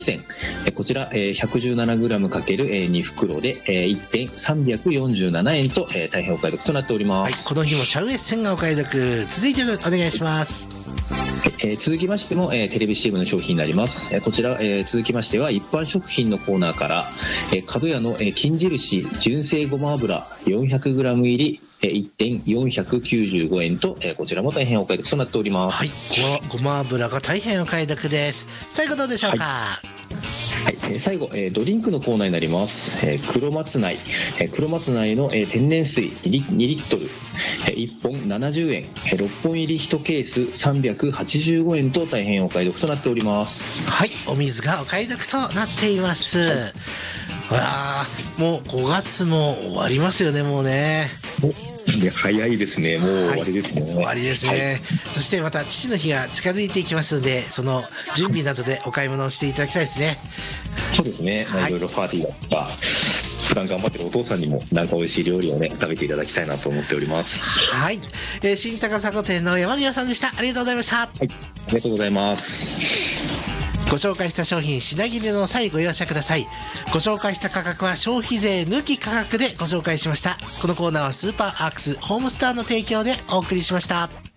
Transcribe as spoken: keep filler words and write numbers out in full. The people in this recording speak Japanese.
線、こちら ひゃくじゅうななグラムかけるに 袋でいってんさんびゃくよんじゅうななえんと大変お買い得となっております。 はい、この日もシャウエッセンがお買い得。続いてお願いします。 えー、続きましても、えー、テレビ シーエム の商品になります。えー、こちら、えー、続きましては一般食品のコーナーから、えー、角屋の、えー、金印純正ごま油 よんひゃくグラム 入りいってんよんひゃくきゅうじゅうごえんと、えー、こちらも大変お買い得となっております。 はい、ごま油が大変お買い得です。最後どうでしょうか。 はいはい、えー、最後、えー、ドリンクのコーナーになります。えー、黒松内、えー、黒松内の、えー、天然水にリットル、えー、いっぽんななじゅうえん、えー、ろっぽん入りいちケースさんびゃくはちじゅうごえんと大変お買い得となっております。 はい、お水がお買い得となっています。はい、わあ、もうごがつも終わりますよね、もうね。 いや早いですね。もう終わりですね。はい、 終わりですね。はい、そしてまた父の日が近づいていきますので、その準備などでお買い物をしていただきたいですね。 そうですね。まあ、いろいろパーティーだとか、普段頑張ってるお父さんにもなんか美味しい料理をね食べていただきたいなと思っております。 はい、えー、新高砂店の山際さんでした。ありがとうございました。はい、 ありがとうございます。 ご紹介した商品品切れの際ご容赦ください。ご紹介した価格は消費税抜き価格でご紹介しました。このコーナーはスーパーアークスホームスターの提供でお送りしました。